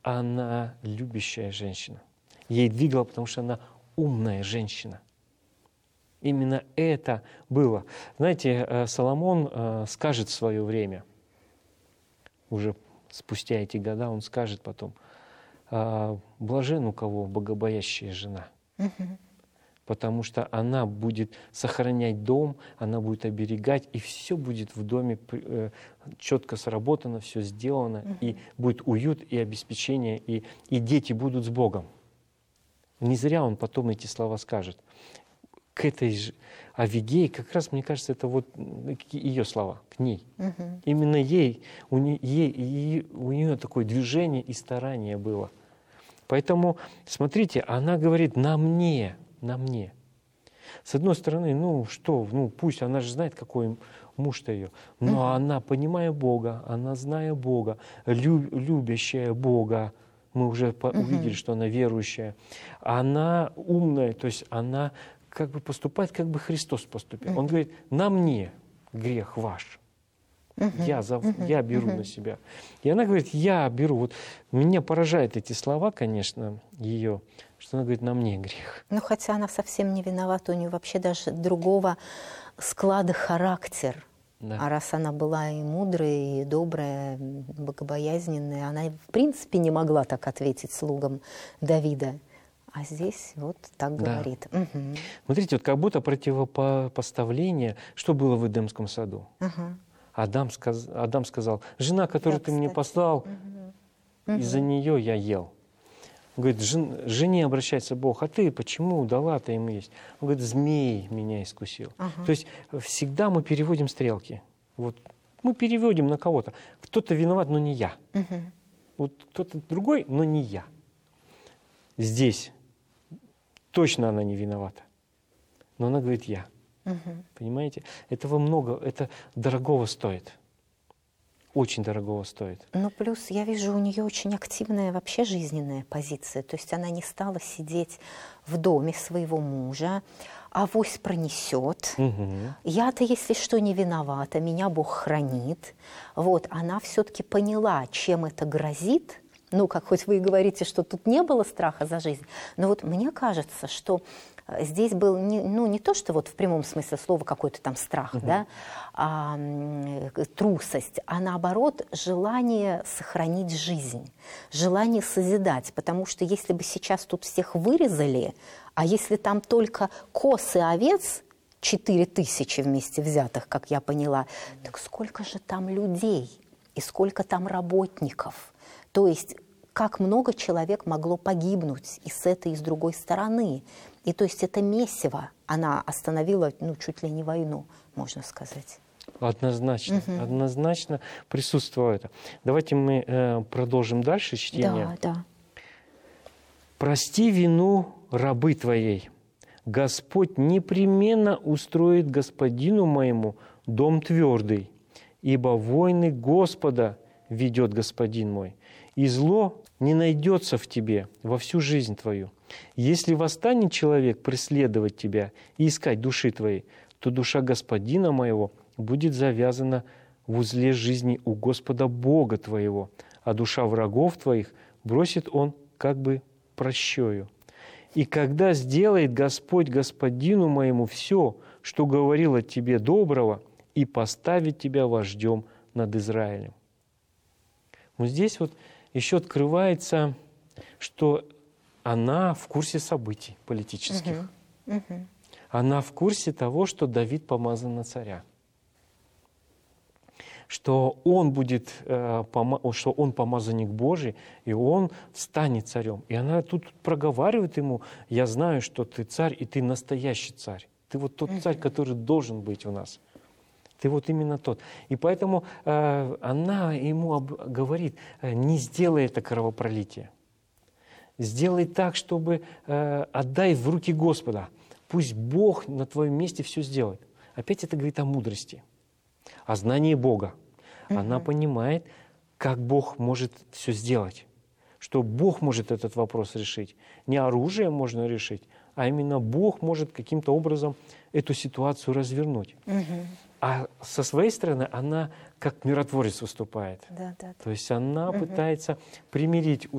она любящая женщина. Ей двигало, потому что она умная женщина. Именно это было. Знаете, Соломон скажет в свое время, уже спустя эти года, он скажет потом: блажен, у кого богобоящая жена. Потому что она будет сохранять дом, она будет оберегать, и все будет в доме четко сработано, все сделано, и будет уют и обеспечение, и дети будут с Богом. Не зря он потом эти слова скажет. К этой же Авигей, как раз, мне кажется, это вот ее слова, к ней. Именно ей, у нее такое движение и старание было. Поэтому, смотрите, она говорит: на мне. С одной стороны, пусть, она же знает, какой муж-то ее. Но она, понимая Бога, она, зная Бога, любящая Бога, мы уже увидели, что она верующая, она умная, то есть она как бы поступает, как бы Христос поступил. Он говорит: на мне грех ваш. Я беру на себя. И она говорит: я беру. Вот меня поражают эти слова, конечно, ее, что она говорит: на мне грех. Ну, хотя она совсем не виновата, у нее вообще даже другого склада характер. Да. А раз она была и мудрая, и добрая, богобоязненная, она в принципе не могла так ответить слугам Давида. А здесь вот так говорит. Смотрите, вот как будто противопоставление, что было в Эдемском саду. Адам сказал: жена, которую ты мне послал, из-за нее я ел. Он говорит: жене обращается Бог: а ты почему дала-то ему есть? Он говорит: змей меня искусил. То есть всегда мы переводим стрелки. Вот мы переводим на кого-то. Кто-то виноват, но не я. Вот кто-то другой, но не я. Здесь точно она не виновата. Но она говорит: я. Понимаете? Этого много, это дорогого стоит. Очень дорогого стоит. Ну, плюс я вижу, у нее очень активная вообще жизненная позиция. То есть она не стала сидеть в доме своего мужа, авось пронесет. Я-то, если что, не виновата, меня Бог хранит. Вот, она все-таки поняла, чем это грозит. Ну, как хоть вы и говорите, что тут не было страха за жизнь, но вот мне кажется, что здесь был не то, что вот в прямом смысле слова какой-то там страх, да, трусость, а наоборот желание сохранить жизнь, желание созидать. Потому что если бы сейчас тут всех вырезали, а если там только коз и овец 4000 вместе взятых, как я поняла, так сколько же там людей и сколько там работников? То есть как много человек могло погибнуть и с этой, и с другой стороны. И то есть это месиво, она остановила, чуть ли не войну, можно сказать. Однозначно, однозначно присутствовало это. Давайте мы продолжим дальше чтение. Да. «Прости вину рабы твоей. Господь непременно устроит господину моему дом твердый, ибо войны Господа ведет господин мой, и зло не найдется в тебе во всю жизнь твою. Если восстанет человек преследовать тебя и искать души твоей, то душа господина моего будет завязана в узле жизни у Господа Бога твоего, а душа врагов твоих бросит он как бы прощою. И когда сделает Господь господину моему все, что говорил о тебе доброго, и поставит тебя вождем над Израилем». Вот здесь вот еще открывается, что она в курсе событий политических. Она в курсе того, что Давид помазан на царя. Что он будет, что он помазанник Божий, и он станет царем. И она тут проговаривает ему: я знаю, что ты царь, и ты настоящий царь. Ты вот тот царь, который должен быть у нас. Ты вот именно тот. И поэтому она ему говорит: не сделай это кровопролитие. Сделай так, чтобы отдай в руки Господа. Пусть Бог на твоем месте все сделает. Опять это говорит о мудрости, о знании Бога. Она понимает, как Бог может все сделать. Что Бог может этот вопрос решить. Не оружием можно решить, а именно Бог может каким-то образом эту ситуацию развернуть. А со своей стороны она как миротворец выступает. Да. То есть она пытается примирить